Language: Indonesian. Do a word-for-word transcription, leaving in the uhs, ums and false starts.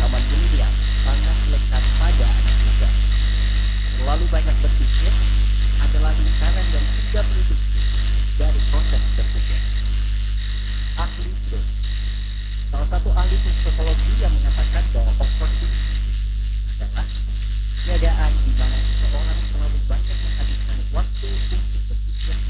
rekaman milenial sangat lekat pada anak muda. Terlalu banyak berpikir adalah lingkaran yang tidak